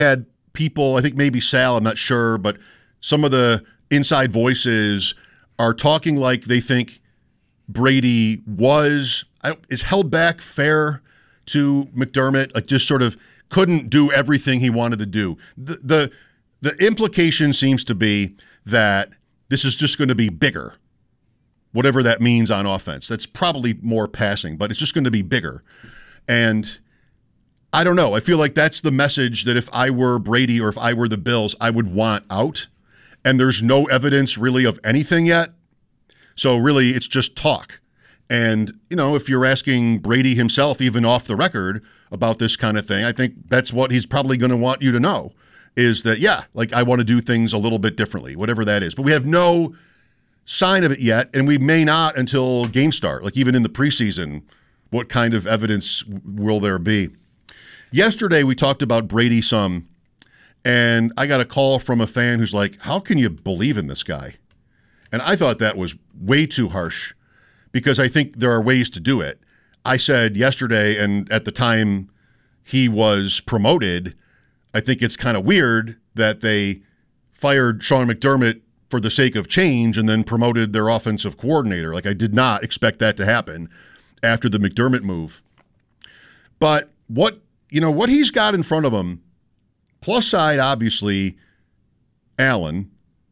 had people, I think maybe Sal, I'm not sure, but some of the inside voices are talking like they think Brady is held back fair to McDermott, like just sort of couldn't do everything he wanted to do. The implication seems to be that this is just going to be bigger, whatever that means on offense. That's probably more passing, but it's just going to be bigger. And I don't know. I feel like that's the message that if I were Brady or if I were the Bills, I would want out. And there's no evidence really of anything yet. So really, it's just talk. And, if you're asking Brady himself, even off the record, about this kind of thing, I think that's what he's probably going to want you to know is that, I want to do things a little bit differently, whatever that is. But we have no sign of it yet, and we may not until game start. Like even in the preseason, what kind of evidence will there be? Yesterday, we talked about Brady some, and I got a call from a fan who's like, how can you believe in this guy? And I thought that was way too harsh because I think there are ways to do it. I said yesterday, and at the time he was promoted, I think it's kind of weird that they fired Sean McDermott for the sake of change and then promoted their offensive coordinator. Like I did not expect that to happen after the McDermott move. But what he's got in front of him, plus side, obviously, Allen,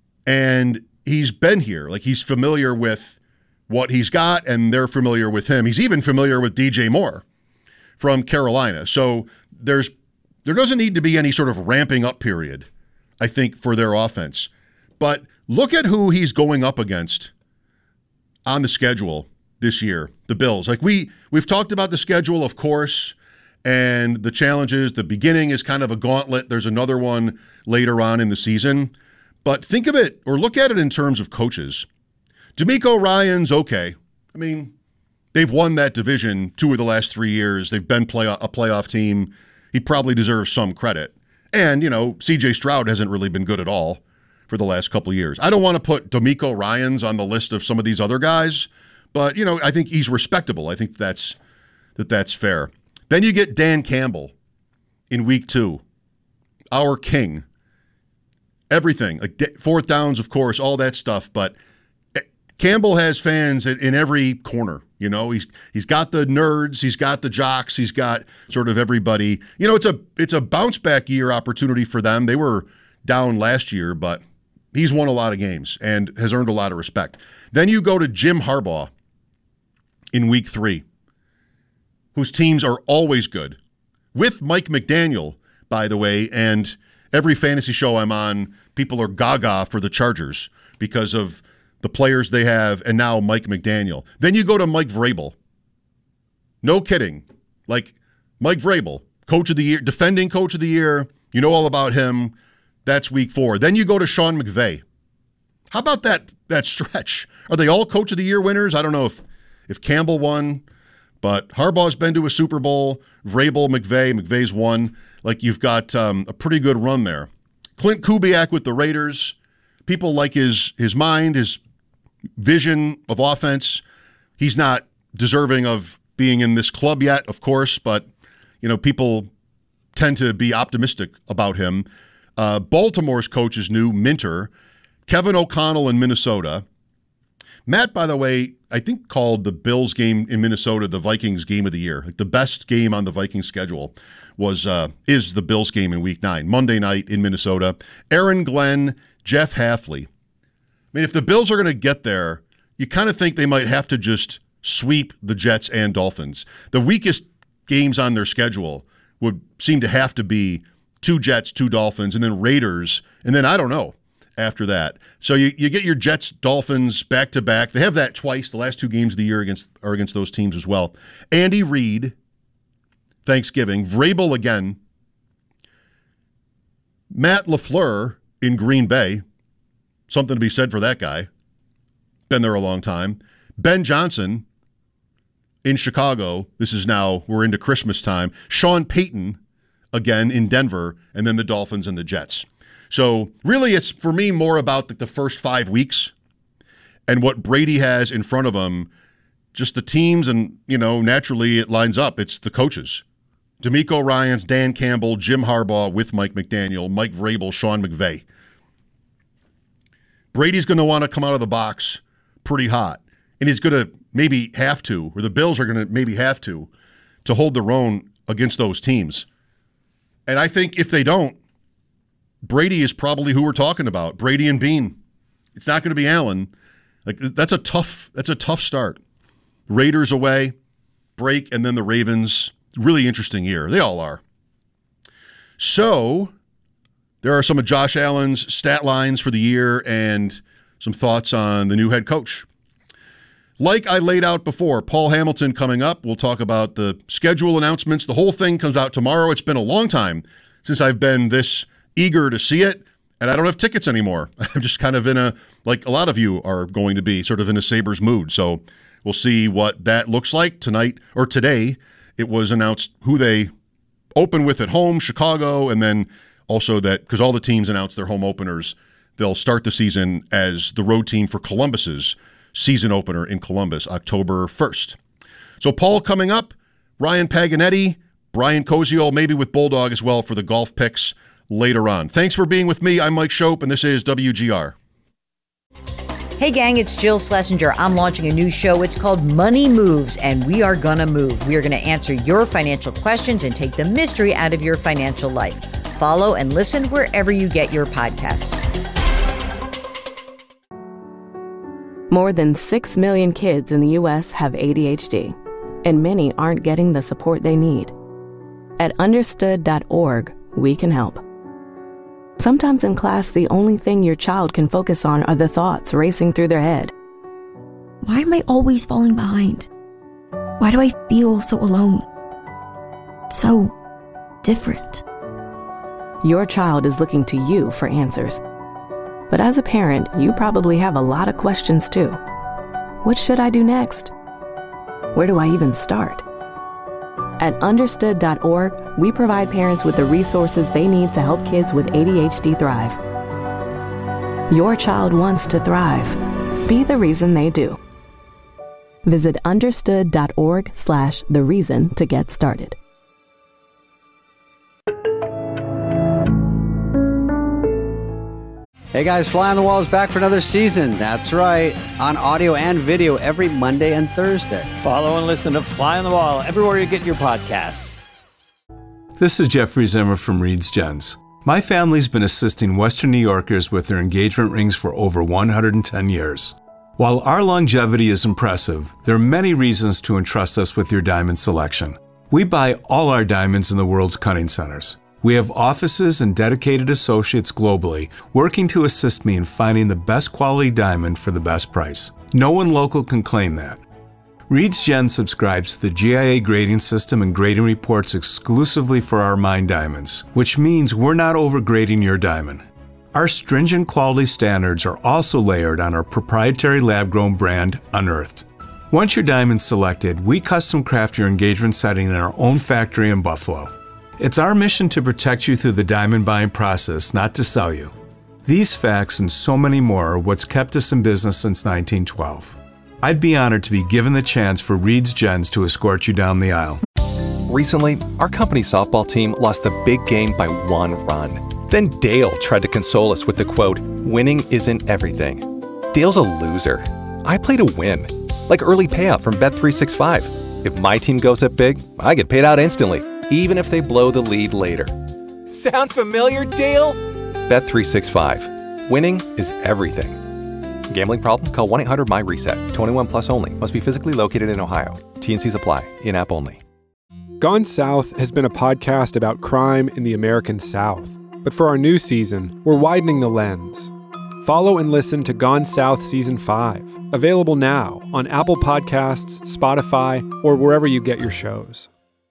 and he's been here. Like he's familiar with what he's got, and they're familiar with him. He's even familiar with DJ Moore from Carolina. So there doesn't need to be any sort of ramping up period, I think, for their offense. But look at who he's going up against on the schedule this year, the Bills. Like we've talked about the schedule, of course, and the challenges. The beginning is kind of a gauntlet. There's another one later on in the season. But think of it, or look at it in terms of coaches. DeMeco Ryans, okay. I mean, they've won that division 2 of the last 3 years. They've been a playoff team. He probably deserves some credit. And, C.J. Stroud hasn't really been good at all for the last couple of years. I don't want to put DeMeco Ryans on the list of some of these other guys, but, I think he's respectable. I think that's fair. Then you get Dan Campbell in week 2, our king. Everything, like fourth downs, of course, all that stuff. But Campbell has fans in every corner. He's got the nerds, he's got the jocks, he's got sort of everybody. It's a bounce back year opportunity for them. They were down last year, but he's won a lot of games and has earned a lot of respect. Then you go to Jim Harbaugh in week 3, whose teams are always good, with Mike McDaniel, by the way, and every fantasy show I'm on, people are gaga for the Chargers because of the players they have and now Mike McDaniel. Then you go to Mike Vrabel. No kidding. Like Mike Vrabel, coach of the year, defending coach of the year. You know all about him. That's week 4. Then you go to Sean McVay. How about that stretch? Are they all coach of the year winners? I don't know if Campbell won, but Harbaugh's been to a Super Bowl. Vrabel, McVay's won. Like you've got a pretty good run there. Clint Kubiak with the Raiders. People like his mind, his vision of offense. He's not deserving of being in this club yet, of course, but people tend to be optimistic about him. Baltimore's coach is new, Minter. Kevin O'Connell in Minnesota. Matt, by the way, I think called the Bills game in Minnesota the Vikings game of the year. Like the best game on the Vikings schedule is the Bills game in week 9, Monday night in Minnesota. Aaron Glenn, Jeff Hafley. I mean, if the Bills are going to get there, you kind of think they might have to just sweep the Jets and Dolphins. The weakest games on their schedule would seem to have to be 2 Jets, 2 Dolphins, and then Raiders, and then I don't know after that. So you get your Jets, Dolphins back-to-back. They have that twice. The last 2 games of the year are against those teams as well. Andy Reid, Thanksgiving. Vrabel again. Matt LaFleur in Green Bay. Something to be said for that guy. Been there a long time. Ben Johnson in Chicago. We're into Christmas time. Sean Payton again in Denver, and then the Dolphins and the Jets. So really it's, for me, more about the first 5 weeks and what Brady has in front of him, just the teams, and, naturally it lines up. It's the coaches. DeMeco Ryans, Dan Campbell, Jim Harbaugh with Mike McDaniel, Mike Vrabel, Sean McVay. Brady's going to want to come out of the box pretty hot, and he's going to maybe have to, or the Bills are going to maybe have to hold their own against those teams. And I think if they don't, Brady is probably who we're talking about. Brady and Bean. It's not going to be Allen. Like that's a tough start. Raiders away, break, and then the Ravens. Really interesting year. They all are. So there are some of Josh Allen's stat lines for the year and some thoughts on the new head coach. Like I laid out before, Paul Hamilton coming up. We'll talk about the schedule announcements. The whole thing comes out tomorrow. It's been a long time since I've been this eager to see it, and I don't have tickets anymore. I'm just kind of in a, like a lot of you are going to be, sort of in a Sabres mood. So we'll see what that looks like tonight or today. It was announced who they open with at home, Chicago, and then also that, because all the teams announced their home openers, they'll start the season as the road team for Columbus's season opener in Columbus, October 1st. So Paul coming up, Ryan Paganetti, Brian Koziol, maybe with Bulldog as well for the golf picks later on. Thanks for being with me. I'm Mike Shope, and this is WGR. Hey gang, it's Jill Schlesinger. I'm launching a new show. It's called Money Moves, and we are gonna move. We are gonna answer your financial questions and take the mystery out of your financial life. Follow and listen wherever you get your podcasts. More than 6 million kids in the U.S. have ADHD, and many aren't getting the support they need. At understood.org, we can help. Sometimes in class, the only thing your child can focus on are the thoughts racing through their head. Why am I always falling behind? Why do I feel so alone? So different. Your child is looking to you for answers. But as a parent, you probably have a lot of questions too. What should I do next? Where do I even start? At understood.org, we provide parents with the resources they need to help kids with ADHD thrive. Your child wants to thrive. Be the reason they do. Visit understood.org/thereason to get started. Hey guys, Fly on the Wall is back for another season. That's right, on audio and video every Monday and Thursday. Follow and listen to Fly on the Wall everywhere you get your podcasts. This is Jeffrey Zimmer from Reed's Gents. My family's been assisting Western New Yorkers with their engagement rings for over 110 years. While our longevity is impressive, there are many reasons to entrust us with your diamond selection. We buy all our diamonds in the world's cutting centers. We have offices and dedicated associates globally working to assist me in finding the best quality diamond for the best price. No one local can claim that. Reed's Gen subscribes to the GIA grading system and grading reports exclusively for our mined diamonds, which means we're not overgrading your diamond. Our stringent quality standards are also layered on our proprietary lab-grown brand, Unearthed. Once your diamond's selected, we custom craft your engagement setting in our own factory in Buffalo. It's our mission to protect you through the diamond buying process, not to sell you. These facts and so many more are what's kept us in business since 1912. I'd be honored to be given the chance for Reed's Gens to escort you down the aisle. Recently, our company softball team lost a big game by 1 run. Then Dale tried to console us with the quote, "Winning isn't everything." Dale's a loser. I play to win, like early payout from Bet365. If my team goes up big, I get paid out instantly, even if they blow the lead later. Sound familiar, Dale? Bet365. Winning is everything. Gambling problem? Call 1-800-MY-RESET. 21 plus only. Must be physically located in Ohio. T&Cs apply. In-app only. Gone South has been a podcast about crime in the American South. But for our new season, we're widening the lens. Follow and listen to Gone South Season 5. Available now on Apple Podcasts, Spotify, or wherever you get your shows.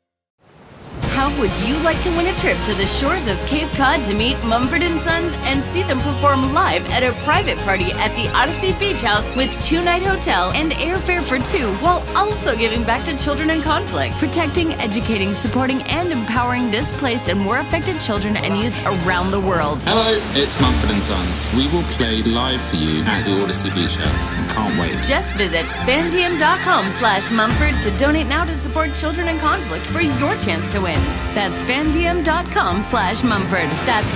How would you like to win a trip to the shores of Cape Cod to meet Mumford & Sons and see them perform live at a private party at the Odyssey Beach House with 2-night hotel and airfare for 2, while also giving back to children in conflict, protecting, educating, supporting, and empowering displaced and war affected children and youth around the world? Hello, it's Mumford & Sons. We will play live for you at the Odyssey Beach House. Can't wait. Just visit fandm.com/Mumford to donate now to support children in conflict for your chance to win. That's fandiem.com/Mumford. That's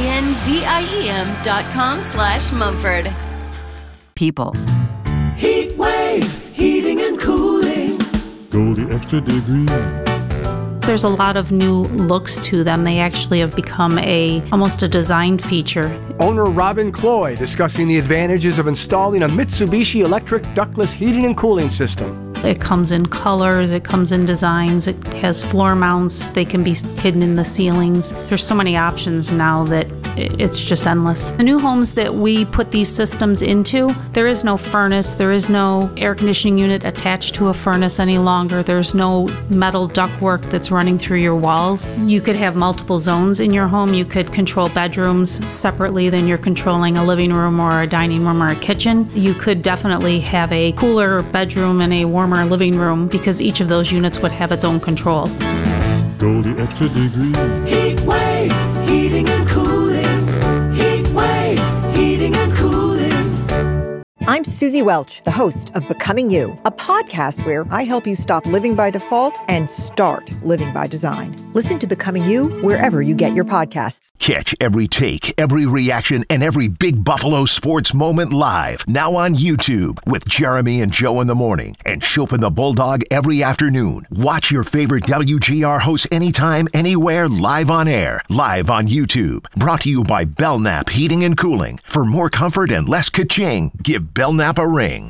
FANDIEM.com/Mumford. People. Heat Wave, heating and cooling. Go the extra degree. There's a lot of new looks to them. They actually have become almost a design feature. Owner Robin Cloy discussing the advantages of installing a Mitsubishi electric ductless heating and cooling system. It comes in colors, it comes in designs, it has floor mounts, they can be hidden in the ceilings. There's so many options now that it's just endless. The new homes that we put these systems into, there is no furnace, there is no air conditioning unit attached to a furnace any longer, there's no metal ductwork that's running through your walls. You could have multiple zones in your home, you could control bedrooms separately than you're controlling a living room or a dining room or a kitchen. You could definitely have a cooler bedroom and a warmer living room because each of those units would have its own control. Go the extra degree. Heat Wave, heating and cooling. Heat Wave, heating and cooling. I'm Susie Welch, the host of Becoming You, a podcast where I help you stop living by default and start living by design. Listen to Becoming You wherever you get your podcasts. Catch every take, every reaction, and every Big Buffalo sports moment live. Now on YouTube with Jeremy and Joe in the morning and Chopin the Bulldog every afternoon. Watch your favorite WGR hosts anytime, anywhere, live on air. Live on YouTube. Brought to you by Belknap Heating and Cooling. For more comfort and less ka-ching, give Belknap a ring.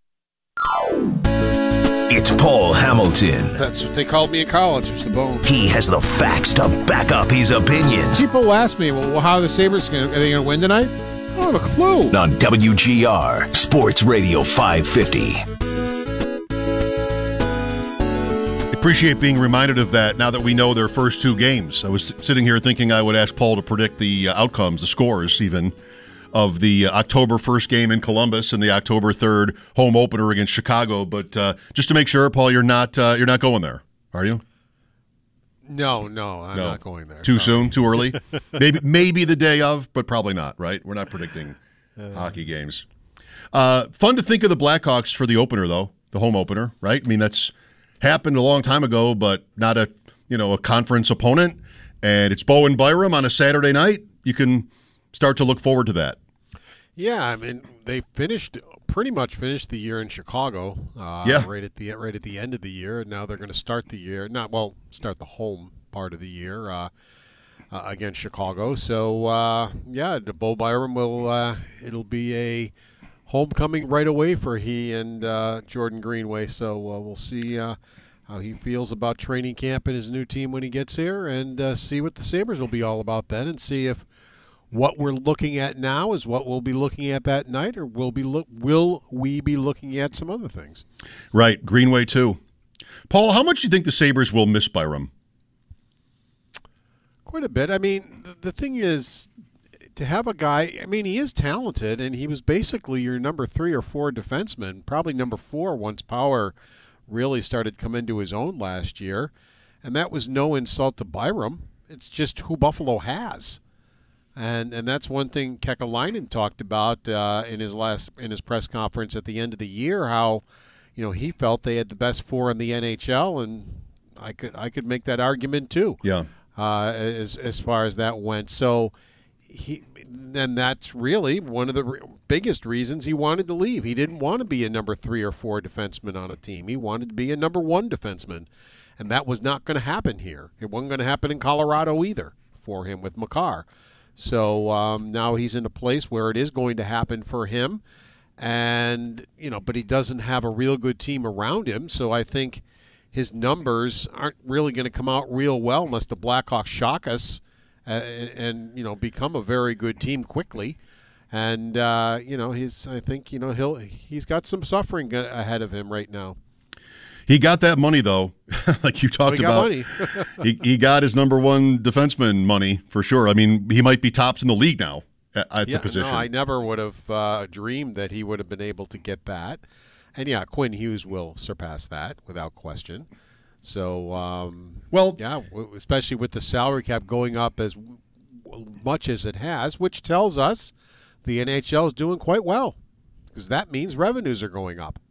It's Paul Hamilton. That's what they called me in college, was the bone. He has the facts to back up his opinions. People ask me, well, how are the Sabres going to, are they going to win tonight? I don't have a clue. On WGR, Sports Radio 550. Appreciate being reminded of that now that we know their first two games. I was sitting here thinking I would ask Paul to predict the outcomes, the scores even, of the October 1st game in Columbus and the October 3rd home opener against Chicago. But just to make sure, Paul, you're not going there, are you? No, I'm not going there. Too soon? Too early? maybe the day of, but probably not, right? We're not predicting hockey games. Fun to think of the Blackhawks for the opener, though, the home opener, right? I mean, that's happened a long time ago, but not a conference opponent. And it's Bowen Byram on a Saturday night. You can start to look forward to that. Yeah, I mean, they pretty much finished the year in Chicago. Right at the end of the year. Now they're going to start the year, start the home part of the year against Chicago. So the Bo Byram it'll be a homecoming right away for he and Jordan Greenway. So we'll see how he feels about training camp and his new team when he gets here, and see what the Sabres will be all about then, and see if what we're looking at now is what we'll be looking at that night, or will we be looking at some other things? Right, Greenway too. Paul, how much do you think the Sabres will miss Byram? Quite a bit. I mean, the thing is, to have a guy, I mean, he is talented, and he was basically your number 3 or 4 defenseman, probably number 4 once Power really started coming into his own last year, and that was no insult to Byram. It's just who Buffalo has. And that's one thing Kekalainen talked about in his press conference at the end of the year, how he felt they had the best 4 in the NHL, and I could make that argument too. Yeah. As far as that went, so that's really one of the biggest reasons he wanted to leave. He didn't want to be a number 3 or 4 defenseman on a team. He wanted to be a number 1 defenseman, and that was not going to happen here. It wasn't going to happen in Colorado either for him with Makar. So now he's in a place where it is going to happen for him, and but he doesn't have a real good team around him. So I think his numbers aren't really going to come out real well unless the Blackhawks shock us and become a very good team quickly. And he's got some suffering ahead of him right now. He got that money, though, like you talked about. Money. he got his number 1 defenseman money, for sure. I mean, he might be tops in the league now at the position. No, I never would have dreamed that he would have been able to get that. And, Quinn Hughes will surpass that without question. So, especially with the salary cap going up as much as it has, which tells us the NHL is doing quite well, because that means revenues are going up.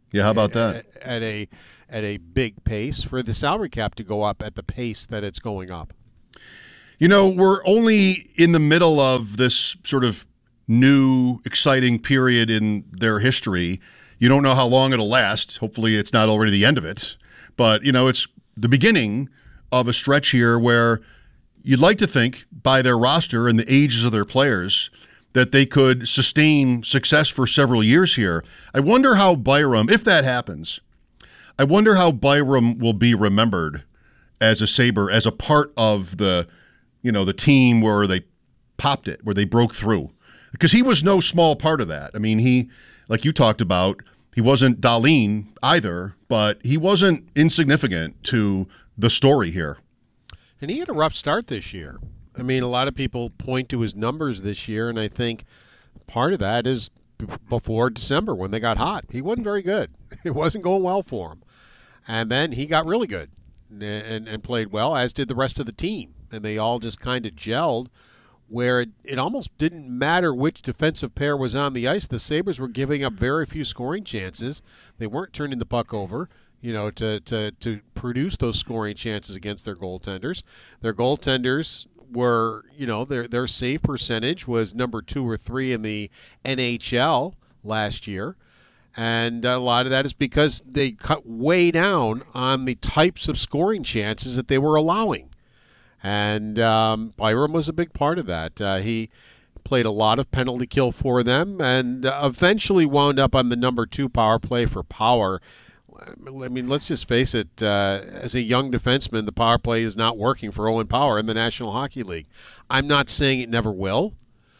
Yeah, how about that? At a big pace for the salary cap to go up at the pace that it's going up. You know, we're only in the middle of this sort of new, exciting period in their history. You don't know how long it'll last. Hopefully it's not already the end of it. But, you know, it's the beginning of a stretch here where you'd like to think by their roster and the ages of their players that they could sustain success for several years here. I wonder how Byram, if that happens, I wonder how Byram will be remembered as a Sabre, as a part of the, you know, the team where they popped it, where they broke through. Because he was no small part of that. I mean, he, like you talked about, he wasn't Dahlin either, but he wasn't insignificant to the story here. And he had a rough start this year. I mean, a lot of people point to his numbers this year, and I think part of that is before December when they got hot. He wasn't very good. It wasn't going well for him. And then he got really good and played well, as did the rest of the team. And they all just kind of gelled where it almost didn't matter which defensive pair was on the ice. The Sabres were giving up very few scoring chances. They weren't turning the puck over, you know, to produce those scoring chances against their goaltenders. Their goaltenders were, you know, their save percentage was number 2 or 3 in the NHL last year. And a lot of that is because they cut way down on the types of scoring chances that they were allowing. And Byram was a big part of that. He played a lot of penalty kill for them and eventually wound up on the number 2 power play for Power. I mean, let's just face it, as a young defenseman, the power play is not working for Owen Power in the National Hockey League. I'm not saying it never will,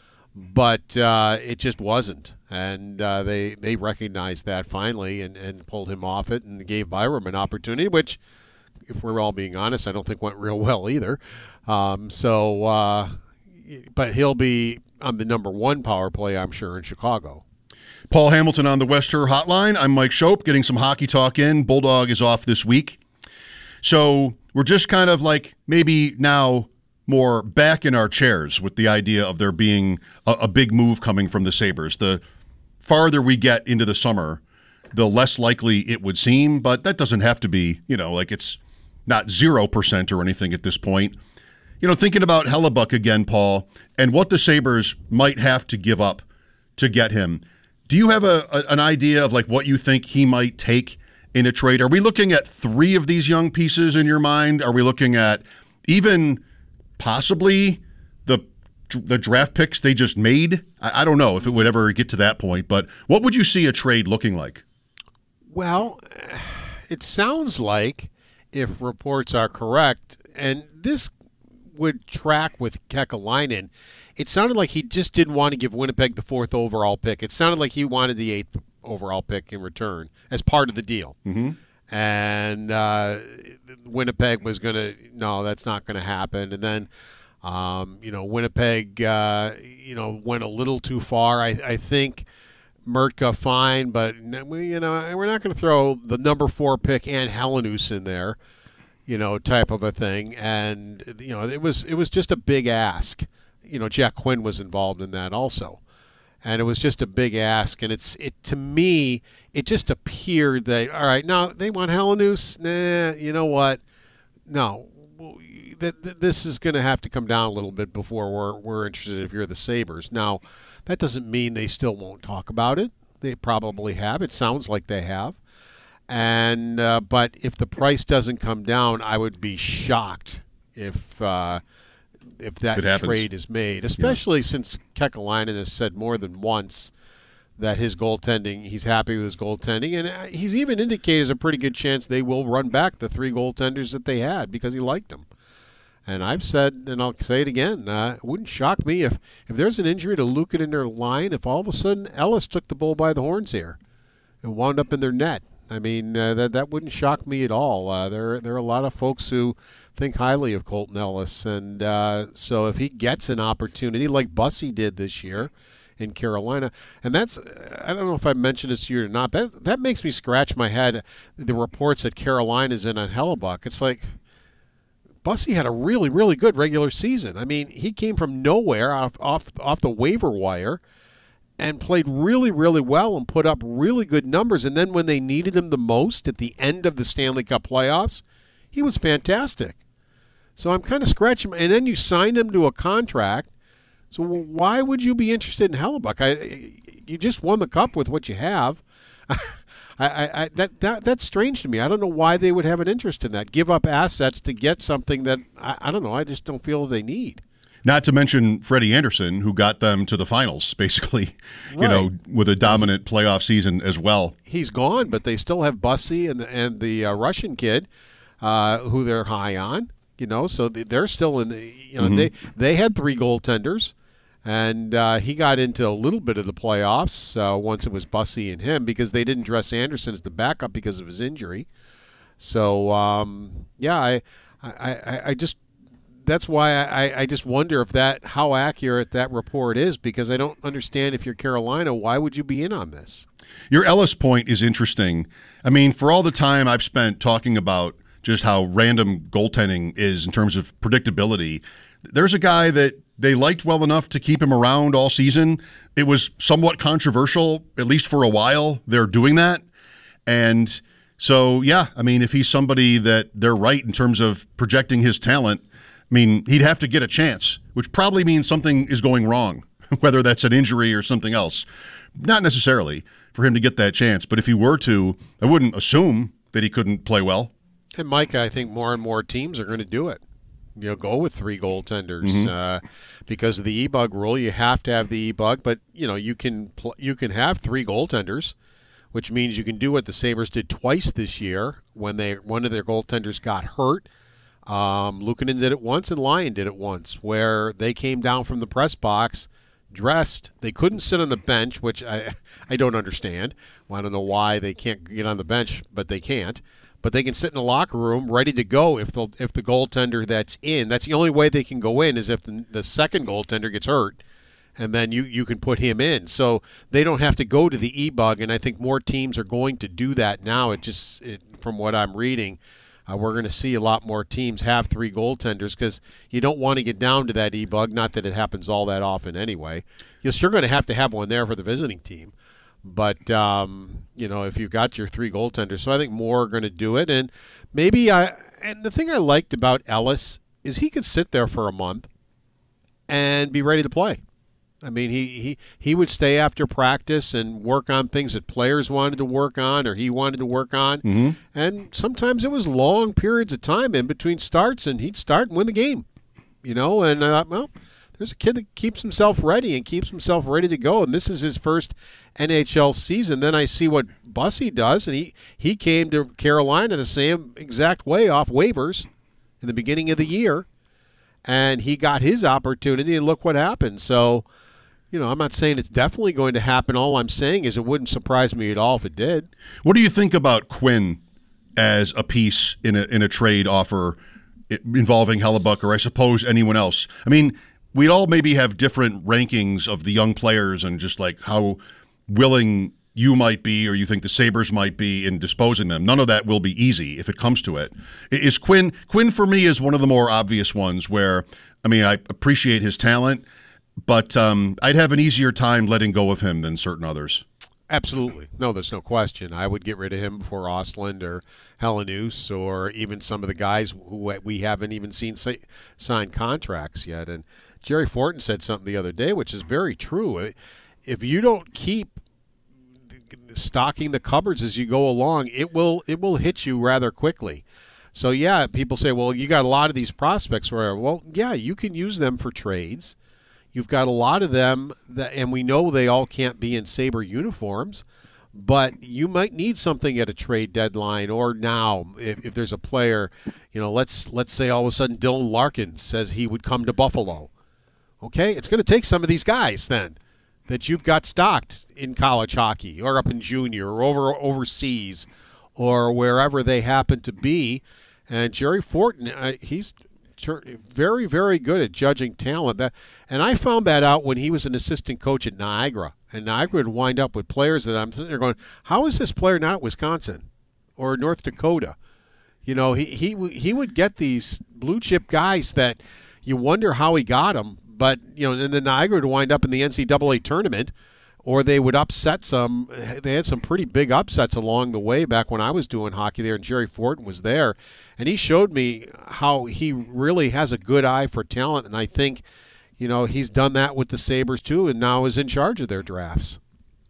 but it just wasn't. And they recognized that finally and pulled him off it and gave Byram an opportunity, which, if we're all being honest, I don't think went real well either. But he'll be on the number 1 power play, I'm sure, in Chicago. Paul Hamilton on the West Her Hotline. I'm Mike Schopp, getting some hockey talk in. Bulldog is off this week. So we're just kind of like maybe now more back in our chairs with the idea of there being a big move coming from the Sabres. The farther we get into the summer, the less likely it would seem, but that doesn't have to be, you know, like it's not 0% or anything at this point. You know, thinking about Hellebuck again, Paul, and what the Sabres might have to give up to get him. Do you have an idea of like what you think he might take in a trade? Are we looking at 3 of these young pieces in your mind? Are we looking at even possibly the draft picks they just made? I don't know if it would ever get to that point, but what would you see a trade looking like? Well, it sounds like, if reports are correct, and this would track with Kekalainen, it sounded like he just didn't want to give Winnipeg the 4th overall pick. It sounded like he wanted the 8th overall pick in return as part of the deal. Mm-hmm. And Winnipeg was going to, no, that's not going to happen. And then, Winnipeg, went a little too far. I think Mertka fine, but, we're not going to throw the number 4 pick and Helenius in there, type of a thing. And, it was just a big ask. Jack Quinn was involved in that also. And it was just a big ask. And to me, it just appeared that, all right, now they want Helenius. Nah, you know what? No, this is going to have to come down a little bit before we're interested if you're the Sabres. Now, that doesn't mean they still won't talk about it. They probably have. It sounds like they have. And but if the price doesn't come down, I would be shocked if that trade is made, especially since Kekalainen has said more than once that his goaltending, he's happy with his goaltending, and he's even indicated there's a pretty good chance they will run back the 3 goaltenders that they had because he liked them. And I've said, and I'll say it again, it wouldn't shock me if there's an injury to Luukkonen in their line, if all of a sudden Ellis took the bull by the horns here and wound up in their net. I mean, that wouldn't shock me at all. There are a lot of folks who think highly of Colton Ellis, and so if he gets an opportunity like Bussy did this year in Carolina, and that's, I don't know if I mentioned this to you or not, that makes me scratch my head, the reports that Carolina's in on Hellebuck. It's like, Bussy had a really, really good regular season. I mean, he came from nowhere off the waiver wire, and played really, really well and put up really good numbers. And then when they needed him the most at the end of the Stanley Cup playoffs, he was fantastic. So I'm kind of scratching. And then you signed him to a contract. So why would you be interested in Hellebuyck? You just won the Cup with what you have. That's strange to me. I don't know why they would have an interest in that. Give up assets to get something that, I don't know, I just don't feel they need. Not to mention Freddie Anderson, who got them to the finals, basically, Right. with a dominant playoff season as well. He's gone, but they still have Bussy and the Russian kid, who they're high on. So they're still in the. They had 3 goaltenders, and he got into a little bit of the playoffs once it was Bussy and him because they didn't dress Anderson as the backup because of his injury. So I just. That's why I just wonder how accurate that report is, because I don't understand, if you're Carolina, why would you be in on this? Your Ellis point is interesting. I mean, for all the time I've spent talking about just how random goaltending is in terms of predictability, there's a guy that they liked well enough to keep him around all season. It was somewhat controversial, at least for a while, they're doing that. And so, yeah, I mean, if he's somebody that they're right in terms of projecting his talent, I mean, he'd have to get a chance, which probably means something is going wrong, whether that's an injury or something else. Not necessarily for him to get that chance, but if he were to, I wouldn't assume that he couldn't play well. And, Mike, I think more and more teams are going to do it. Go with 3 goaltenders because of the E-Bug rule. You have to have the E-Bug, but, you can have 3 goaltenders, which means you can do what the Sabres did twice this year when one of their goaltenders got hurt. Luukkonen did it once and Lyon did it once, where they came down from the press box dressed. They couldn't sit on the bench, which I don't understand. Well, I don't know why they can't get on the bench, but they can't. But they can sit in the locker room ready to go if the goaltender that's the only way they can go in is if the second goaltender gets hurt, and then you can put him in. So they don't have to go to the E-Bug, and I think more teams are going to do that now. From what I'm reading, we're going to see a lot more teams have 3 goaltenders because you don't want to get down to that E-Bug, not that it happens all that often anyway. Yes, you're going to have one there for the visiting team. But, if you've got your 3 goaltenders. So I think more are going to do it. And and the thing I liked about Ellis is he could sit there for a month and be ready to play. I mean, he would stay after practice and work on things that players wanted to work on or he wanted to work on. Mm-hmm. And sometimes it was long periods of time in between starts, and he'd start and win the game. And I thought, well, there's a kid that keeps himself ready and keeps himself ready to go, and this is his first NHL season. Then I see what Bussy does, and he came to Carolina the same exact way off waivers in the beginning of the year, and he got his opportunity, and look what happened. So, I'm not saying it's definitely going to happen. All I'm saying is it wouldn't surprise me at all if it did. What do you think about Quinn as a piece in a trade offer involving Hellebuyck, or I suppose anyone else? I mean, we'd all maybe have different rankings of the young players and just like how willing you might be or you think the Sabres might be in disposing them. None of that will be easy if it comes to it. Is Quinn for me is one of the more obvious ones where, I mean, I appreciate his talent, but I'd have an easier time letting go of him than certain others. Absolutely. No, there's no question. I would get rid of him before Ostlund or Helenius or even some of the guys who we haven't even seen sign contracts yet. And Jerry Fortin said something the other day, which is very true. If you don't keep stocking the cupboards as you go along, it will hit you rather quickly. So, yeah, people say, well, you got a lot of these prospects. Well, yeah, you can use them for trades. You've got a lot of them, and we know they all can't be in Sabre uniforms, but you might need something at a trade deadline or now if there's a player, let's say all of a sudden Dylan Larkin says he would come to Buffalo. Okay, it's going to take some of these guys then that you've got stocked in college hockey or up in junior or overseas or wherever they happen to be. And Jerry Fortin, he's very, very good at judging talent. And I found that out when he was an assistant coach at Niagara. And Niagara would wind up with players that I'm sitting there going, how is this player not at Wisconsin or North Dakota? He would get these blue chip guys that you wonder how he got them. But, and then Niagara would wind up in the NCAA tournament or they would upset some. They had some pretty big upsets along the way back when I was doing hockey there, and Jerry Fortin was there. And he showed me how he really has a good eye for talent, and I think, he's done that with the Sabres too, and now is in charge of their drafts.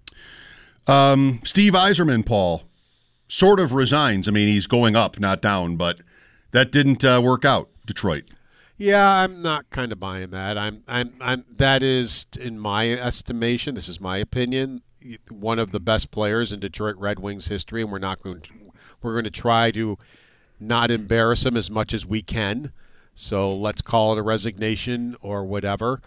Steve Yzerman, Paul, sort of resigns. I mean, he's going up, not down, but that didn't work out, Detroit. Yeah, I'm not kind of buying that. That is, in my estimation, this is my opinion, one of the best players in Detroit Red Wings history, and we're going to try to not embarrass him as much as we can. So let's call it a resignation or whatever.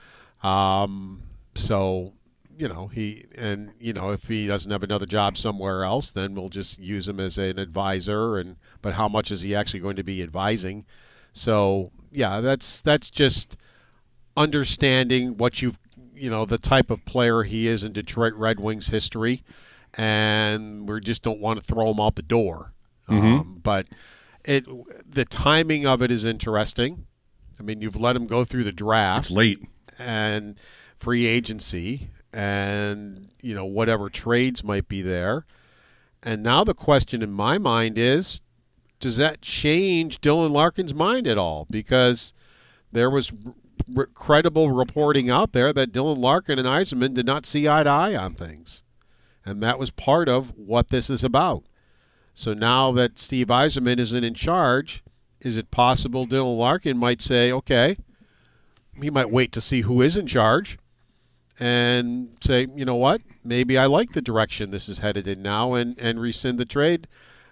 If he doesn't have another job somewhere else, then we'll just use him as an advisor. But how much is he actually going to be advising? So yeah, that's just understanding what the type of player he is in Detroit Red Wings history, and we just don't want to throw him out the door. But the timing of it is interesting. I mean, you've let him go through the draft. It's late. And free agency and, whatever trades might be there. And now the question in my mind is, does that change Dylan Larkin's mind at all? Because there was credible reporting out there that Dylan Larkin and Yzerman did not see eye to eye on things. And that was part of what this is about. So now that Steve Yzerman isn't in charge, is it possible Dylan Larkin might say, okay, he might wait to see who is in charge and say, you know what, maybe I like the direction this is headed in now and rescind the trade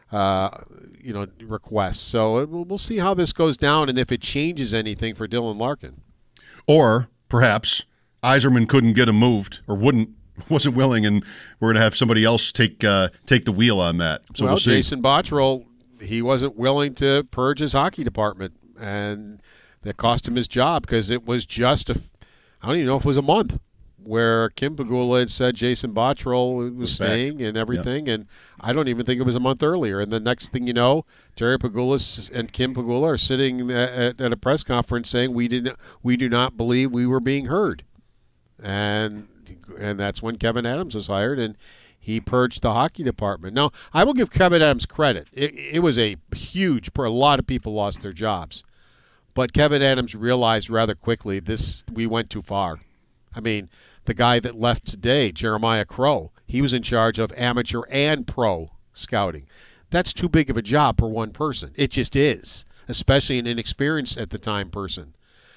request. So we'll see how this goes down and if it changes anything for Dylan Larkin. Or perhaps Yzerman couldn't get him moved or wasn't willing, and we're going to have somebody else take the wheel on that. So we'll see. Jason Botterill, he wasn't willing to purge his hockey department, and that cost him his job because it was just I don't even know if it was a month where Kim Pegula had said Jason Botterill was staying and everything, and I don't even think it was a month earlier. And the next thing you know, Terry Pegula and Kim Pegula are sitting at a press conference saying we do not believe we were being heard, and that's when Kevin Adams was hired, and he purged the hockey department. Now, I will give Kevin Adams credit. It was a lot of people lost their jobs. But Kevin Adams realized rather quickly we went too far. I mean, the guy that left today, Jeremiah Crow, he was in charge of amateur and pro scouting. That's too big of a job for one person. It just is, especially an inexperienced at the time person.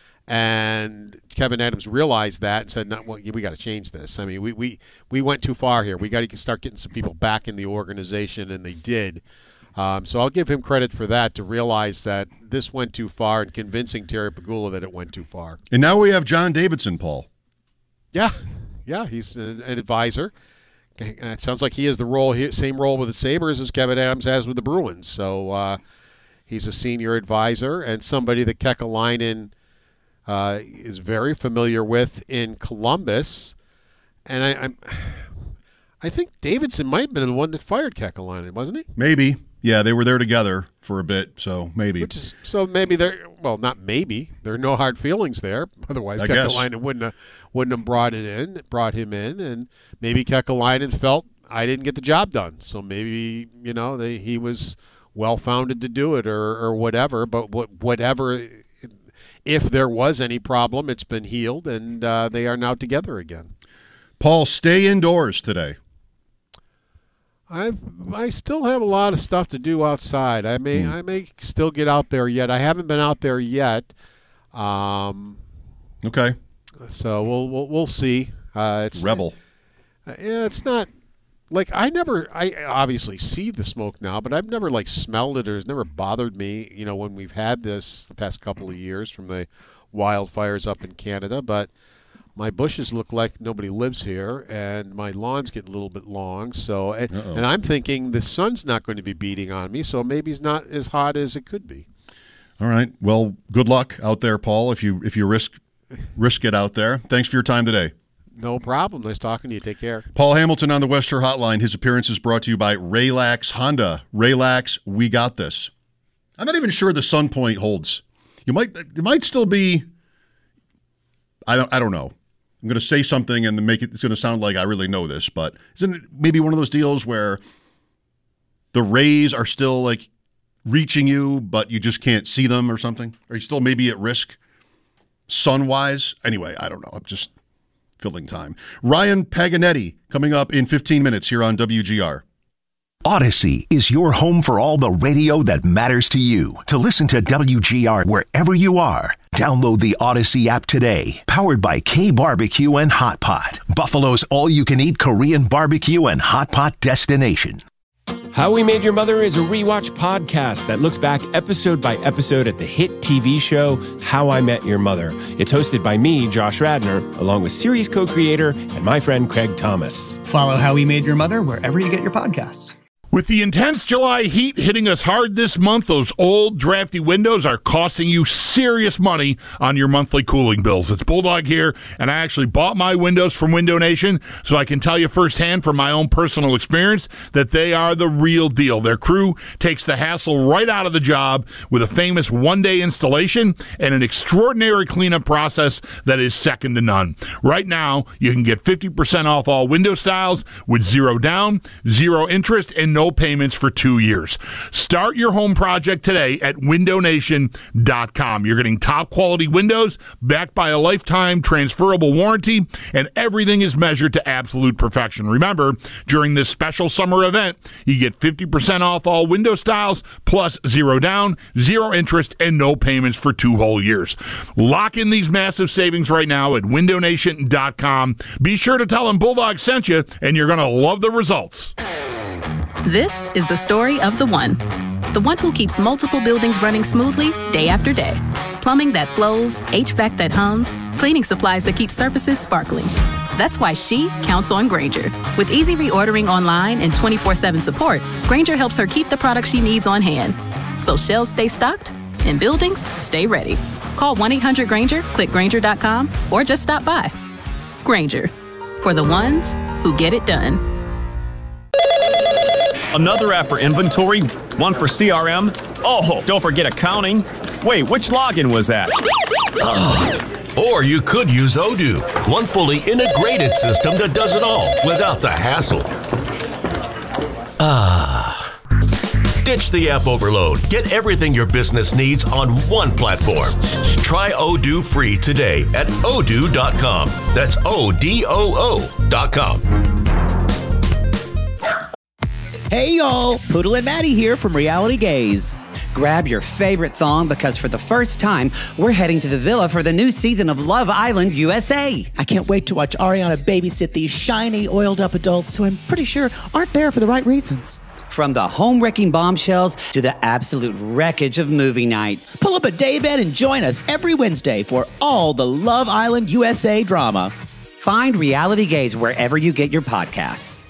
And Kevin Adams realized that and said, "No, well, we got to change this. I mean, we went too far here. We got to start getting some people back in the organization," and they did. So I'll give him credit for that, to realize that this went too far and convincing Terry Pegula that it went too far. And now we have John Davidson, Paul. Yeah, he's an advisor. It sounds like he has the same role with the Sabres as Kevin Adams has with the Bruins. So he's a senior advisor and somebody that Kekalainen is very familiar with in Columbus. And I think Davidson might have been the one that fired Kekalainen, wasn't he? Maybe. Yeah, they were there together for a bit, so maybe. So maybe not maybe. There are no hard feelings there. Otherwise, Kekalainen wouldn't have brought him in, and maybe Kekalainen felt I didn't get the job done. So maybe, he was well-founded to do it or whatever. But whatever, if there was any problem, it's been healed, and they are now together again. Paul, stay indoors today. I still have a lot of stuff to do outside. I may still get out there yet. I haven't been out there yet. Okay. So we'll see. It's Rebel. It's not like I obviously see the smoke now, but I've never smelled it, or it's never bothered me. When we've had this the past couple of years from the wildfires up in Canada, but my bushes look like nobody lives here, and my lawn's getting a little bit long. So, and I'm thinking the sun's not going to be beating on me, so maybe it's not as hot as it could be. All right. Well, good luck out there, Paul. If you risk it out there. Thanks for your time today. No problem. Nice talking to you. Take care. Paul Hamilton on the West Shore Hotline. His appearance is brought to you by Raylax Honda. Raylax, we got this. I'm not even sure the Sun Point holds. It might still be. I don't know. I'm going to say something and it's going to sound like I really know this, but isn't it maybe one of those deals where the rays are still like reaching you, but you just can't see them or something? Are you still maybe at risk sun-wise? Anyway, I don't know. I'm just filling time. Ryan Paganetti coming up in 15 minutes here on WGR. Odyssey is your home for all the radio that matters to you. To listen to WGR wherever you are, download the Odyssey app today. Powered by K Barbecue and Hot Pot, Buffalo's all-you-can-eat Korean barbecue and hot pot destination. How We Made Your Mother is a rewatch podcast that looks back episode by episode at the hit TV show How I Met Your Mother. It's hosted by me, Josh Radnor, along with series co-creator and my friend Craig Thomas. Follow How We Made Your Mother wherever you get your podcasts. With the intense July heat hitting us hard this month, those old, drafty windows are costing you serious money on your monthly cooling bills. It's Bulldog here, and I actually bought my windows from Window Nation, so I can tell you firsthand from my own personal experience that they are the real deal. Their crew takes the hassle right out of the job with a famous one-day installation and an extraordinary cleanup process that is second to none. Right now, you can get 50% off all window styles with 0 down, 0 interest, and no payments for 2 years. Start your home project today at windownation.com. You're getting top quality windows backed by a lifetime transferable warranty, and everything is measured to absolute perfection. Remember, during this special summer event, you get 50% off all window styles plus 0 down, 0 interest, and no payments for 2 whole years. Lock in these massive savings right now at windownation.com. Be sure to tell them Bulldog sent you, and you're going to love the results. This is the story of the one who keeps multiple buildings running smoothly day after day. Plumbing that flows, HVAC that hums, cleaning supplies that keep surfaces sparkling. That's why she counts on Grainger. With easy reordering online and 24/7 support, Grainger helps her keep the products she needs on hand. So shelves stay stocked and buildings stay ready. Call 1-800-GRAINGER, click Grainger.com, or just stop by. Grainger, for the ones who get it done. Another app for inventory, one for CRM. Oh, don't forget accounting. Wait, which login was that? Or you could use Odoo, one fully integrated system that does it all without the hassle. Ditch the app overload. Get everything your business needs on one platform. Try Odoo free today at odoo.com. That's ODOO.com. Hey y'all, Poodle and Maddie here from Reality Gaze. Grab your favorite thong because for the first time, we're heading to the villa for the new season of Love Island USA. I can't wait to watch Ariana babysit these shiny, oiled-up adults who I'm pretty sure aren't there for the right reasons. From the home-wrecking bombshells to the absolute wreckage of movie night. Pull up a daybed and join us every Wednesday for all the Love Island USA drama. Find Reality Gaze wherever you get your podcasts.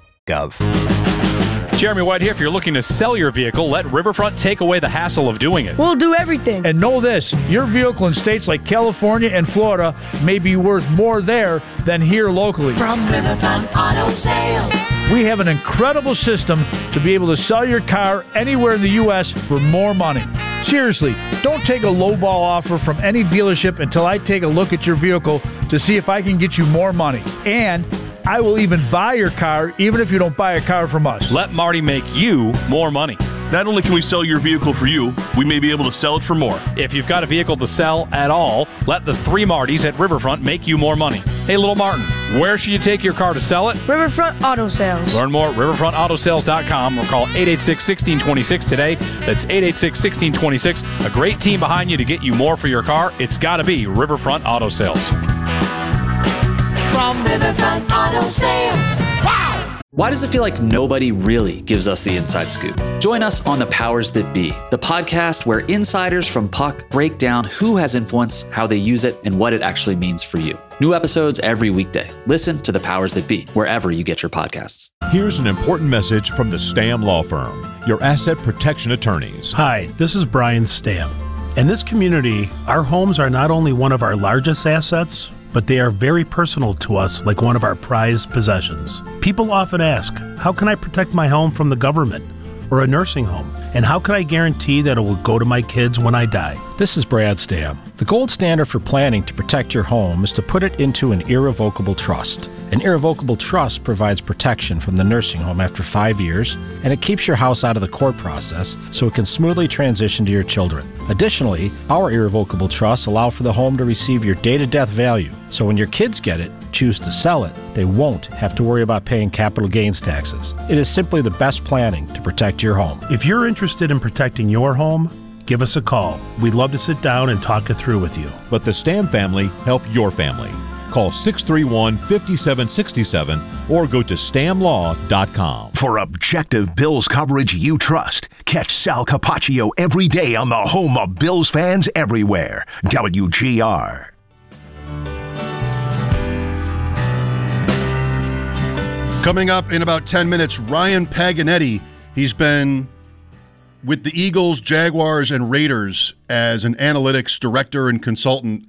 Jeremy White here. If you're looking to sell your vehicle, let Riverfront take away the hassle of doing it. We'll do everything. And know this, your vehicle in states like California and Florida may be worth more there than here locally. From Riverfront Auto Sales. We have an incredible system to be able to sell your car anywhere in the U.S. for more money. Seriously, don't take a lowball offer from any dealership until I take a look at your vehicle to see if I can get you more money. And I will even buy your car, even if you don't buy a car from us. Let Marty make you more money. Not only can we sell your vehicle for you, we may be able to sell it for more. If you've got a vehicle to sell at all, let the 3 Martys at Riverfront make you more money. Hey, little Martin, where should you take your car to sell it? Riverfront Auto Sales. Learn more at riverfrontautosales.com or call 886-1626 today. That's 886-1626. A great team behind you to get you more for your car. It's got to be Riverfront Auto Sales. From Riverfront Auto Sales. Wow! Why does it feel like nobody really gives us the inside scoop? Join us on The Powers That Be, the podcast where insiders from Puck break down who has influence, how they use it, and what it actually means for you. New episodes every weekday. Listen to The Powers That Be wherever you get your podcasts. Here's an important message from the Stam Law Firm, your asset protection attorneys. Hi, this is Brian Stam. In this community, our homes are not only one of our largest assets, but they are very personal to us, like one of our prized possessions. People often ask, how can I protect my home from the government? or a nursing home? And how can I guarantee that it will go to my kids when I die? This is Brad Stam. The gold standard for planning to protect your home is to put it into an irrevocable trust. An irrevocable trust provides protection from the nursing home after 5 years, and it keeps your house out of the court process so it can smoothly transition to your children. Additionally, our irrevocable trusts allow for the home to receive your day-to-death value, so when your kids get it, choose to sell it, they won't have to worry about paying capital gains taxes. It is simply the best planning to protect your home. If you're interested in protecting your home, give us a call. We'd love to sit down and talk it through with you. Let the Stam family help your family. Call 631-5767 or go to stamlaw.com. For objective Bills coverage you trust, catch Sal Capaccio every day on the home of Bills fans everywhere, WGR. Coming up in about 10 minutes, Ryan Paganetti. He's been with the Eagles, Jaguars, and Raiders as an analytics director and consultant.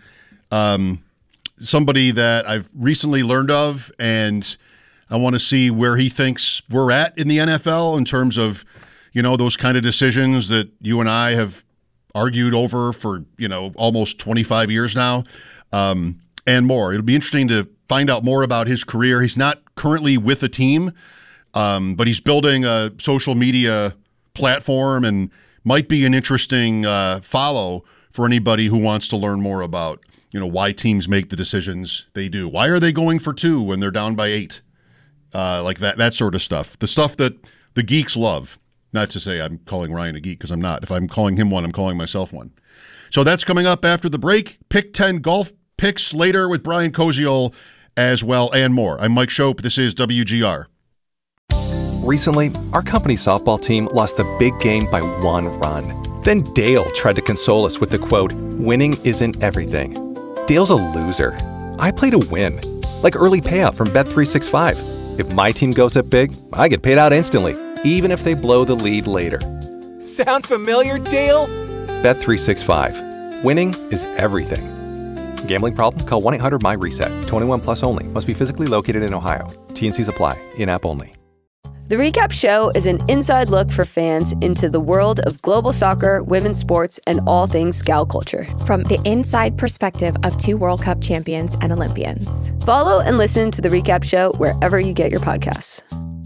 Somebody that I've recently learned of, and I want to see where he thinks we're at in the NFL in terms of, those kind of decisions that you and I have argued over for, almost 25 years now, and more. It'll be interesting to find out more about his career. He's not currently with a team, but he's building a social media platform and might be an interesting follow for anybody who wants to learn more about why teams make the decisions they do. Why are they going for 2 when they're down by 8? Like that sort of stuff. The stuff that the geeks love. Not to say I'm calling Ryan a geek, because I'm not. If I'm calling him one, I'm calling myself one. So that's coming up after the break. Pick 10 golf picks later with Brian Koziol as well, and more. I'm Mike Shope. This is WGR. Recently, our company softball team lost the big game by 1 run. Then Dale tried to console us with the quote, "Winning isn't everything." Dale's a loser. I play to win. Like early payout from Bet365. If my team goes up big, I get paid out instantly, even if they blow the lead later. Sound familiar, Dale? Bet365. Winning is everything. Gambling problem? Call 1-800-MY-RESET. 21 plus only. Must be physically located in Ohio. T&Cs apply. In-app only. The Recap Show is an inside look for fans into the world of global soccer, women's sports, and all things gal culture. From the inside perspective of 2 World Cup champions and Olympians. Follow and listen to The Recap Show wherever you get your podcasts.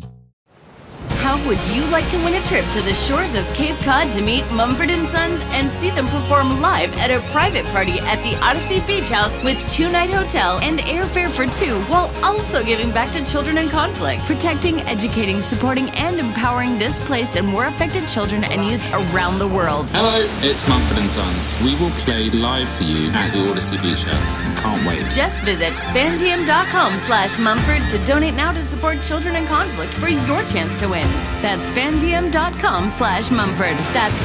How would you like to win a trip to the shores of Cape Cod to meet Mumford & Sons and see them perform live at a private party at the Odyssey Beach House with 2-night hotel and airfare for 2, while also giving back to children in conflict, protecting, educating, supporting, and empowering displaced and war affected children and youth around the world? Hello, it's Mumford & Sons. We will play live for you at the Odyssey Beach House. Can't wait. Just visit fandiem.com/Mumford to donate now to support children in conflict for your chance to win. That's fandiem.com/Mumford. That's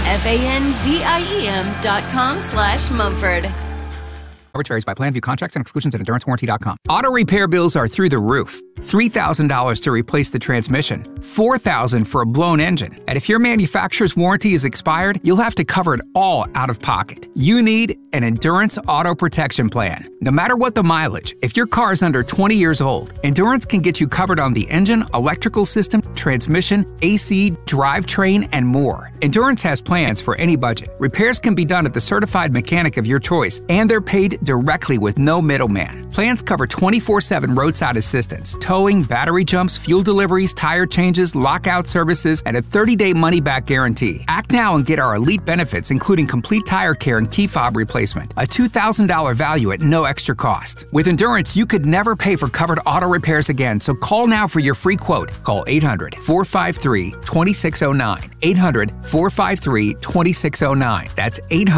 FANDIEM.com/Mumford. Coverage varies by plan. View contracts and exclusions at EnduranceWarranty.com. Auto repair bills are through the roof. $3,000 to replace the transmission. $4,000 for a blown engine. And if your manufacturer's warranty is expired, you'll have to cover it all out of pocket. You need an Endurance Auto Protection Plan. No matter what the mileage, if your car is under 20 years old, Endurance can get you covered on the engine, electrical system, transmission, AC, drivetrain, and more. Endurance has plans for any budget. Repairs can be done at the certified mechanic of your choice, and they're paid directly with no middleman. Plans cover 24/7 roadside assistance, towing, battery jumps, fuel deliveries, tire changes, lockout services, and a 30-day money-back guarantee. Act now and get our elite benefits, including complete tire care and key fob replacement. A $2,000 value at no extra cost. With Endurance, you could never pay for covered auto repairs again, so call now for your free quote. Call 800-453-2609. 800-453-2609. That's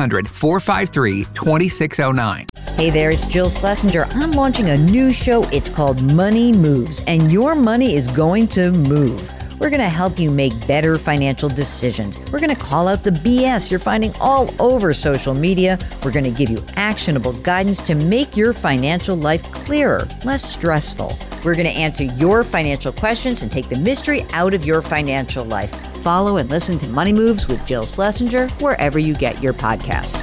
800-453-2609. Hey there, it's Jill Schlesinger. I'm launching a new show. It's called Money Moves, and your money is going to move. We're going to help you make better financial decisions. We're going to call out the BS you're finding all over social media. We're going to give you actionable guidance to make your financial life clearer, less stressful. We're going to answer your financial questions and take the mystery out of your financial life. Follow and listen to Money Moves with Jill Schlesinger wherever you get your podcasts.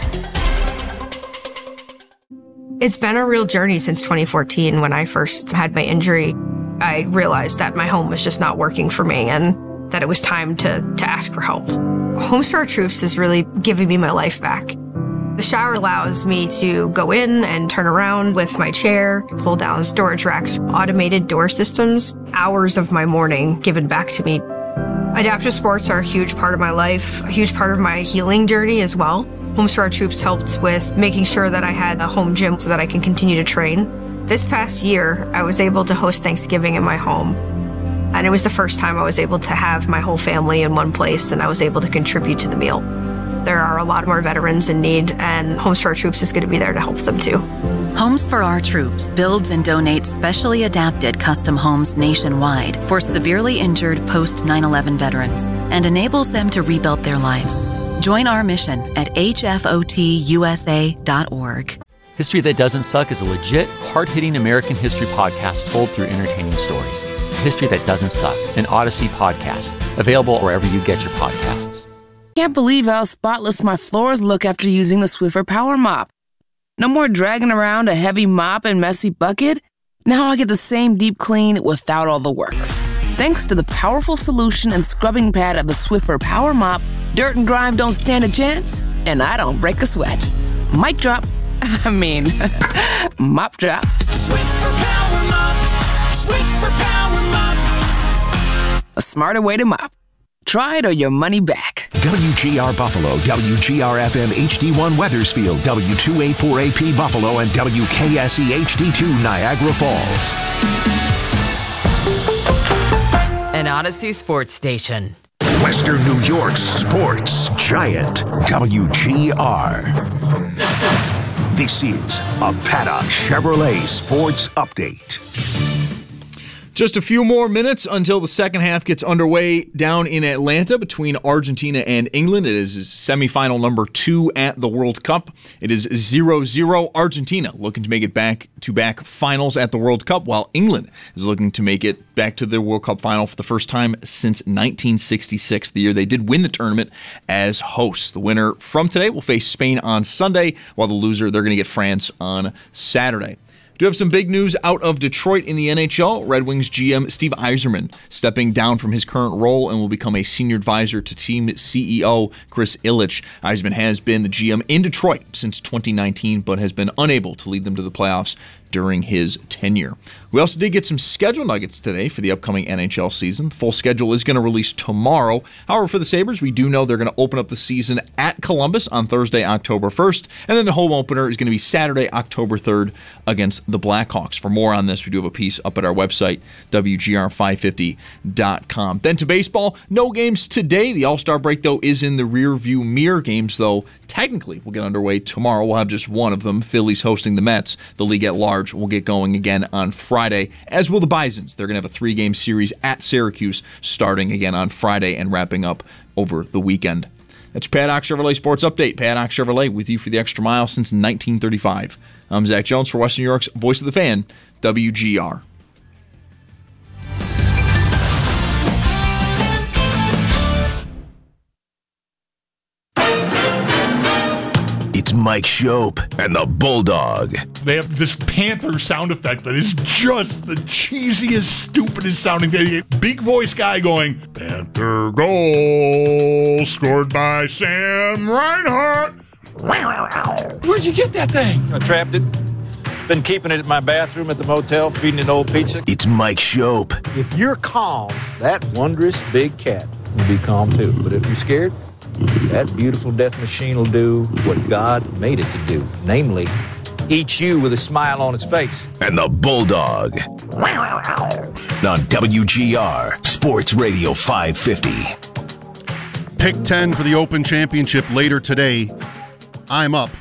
It's been a real journey since 2014 when I first had my injury. I realized that my home was just not working for me. And that it was time to ask for help. Homes for Our Troops is really giving me my life back. The shower allows me to go in and turn around with my chair, pull down storage racks, automated door systems, hours of my morning given back to me. Adaptive sports are a huge part of my life, a huge part of my healing journey as well. Homes for Our Troops helped with making sure that I had a home gym so that I can continue to train. This past year, I was able to host Thanksgiving in my home. And it was the first time I was able to have my whole family in one place, and I was able to contribute to the meal. There are a lot more veterans in need, and Homes for Our Troops is going to be there to help them too. Homes for Our Troops builds and donates specially adapted custom homes nationwide for severely injured post 9/11 veterans and enables them to rebuild their lives. Join our mission at hfotusa.org. History That Doesn't Suck is a legit, hard-hitting American history podcast told through entertaining stories. History That Doesn't Suck, an Odyssey podcast, available wherever you get your podcasts. Can't believe how spotless my floors look after using the Swiffer Power Mop. No more dragging around a heavy mop and messy bucket. Now I get the same deep clean without all the work. Thanks to the powerful solution and scrubbing pad of the Swiffer Power Mop, dirt and grime don't stand a chance, and I don't break a sweat. Mic drop. Mop drop. Swiffer Power Mop. Swiffer Power Mop. A smarter way to mop. Try it or your money back. WGR Buffalo, WGR-FM HD1 Wethersfield, W284AP Buffalo, and WKSE HD2 Niagara Falls. An Odyssey sports station. Western New York's sports giant, WGR. This is a Paddock Chevrolet Sports Update. Just a few more minutes until the second half gets underway down in Atlanta between Argentina and England. It is semifinal number 2 at the World Cup. It is 0-0. Argentina looking to make it back-to-back finals at the World Cup, while England is looking to make it back to the World Cup final for the first time since 1966, the year they did win the tournament as hosts. The winner from today will face Spain on Sunday, while the loser, they're going to get France on Saturday. Do have some big news out of Detroit in the NHL. Red Wings GM Steve Yzerman stepping down from his current role and will become a senior advisor to team CEO Chris Ilitch. Yzerman has been the GM in Detroit since 2019, but has been unable to lead them to the playoffs during his tenure. We also did get some schedule nuggets today for the upcoming NHL season. The full schedule is going to release tomorrow. However, for the Sabres, we do know they're going to open up the season at Columbus on Thursday, October 1st, and then the home opener is going to be Saturday, October 3rd against the Blackhawks. For more on this, we do have a piece up at our website, WGR550.com. Then to baseball, no games today. The All-Star break, though, is in the rear-view mirror. Games, though, technically will get underway tomorrow. We'll have just one of them. Phillies hosting the Mets. The league at large will get going again on Friday, as will the Bisons. They're going to have a 3-game series at Syracuse starting again on Friday and wrapping up over the weekend. That's your Paddock Chevrolet Sports Update. Paddock Chevrolet with you for the extra mile since 1935. I'm Zach Jones for Western New York's Voice of the Fan, WGR. It's Mike Shope and the Bulldog. They have this Panther sound effect that is just the cheesiest, stupidest sounding thing. Big voice guy going, Panther goal scored by Sam Reinhart. Where'd you get that thing? I trapped it. Been keeping it in my bathroom at the motel, feeding it old pizza. It's Mike Shope. If you're calm, that wondrous big cat will be calm too. But if you're scared, that beautiful death machine will do what God made it to do, namely, eat you with a smile on its face. And the Bulldog. On WGR Sports Radio 550. Pick 10 for the Open Championship later today. I'm up.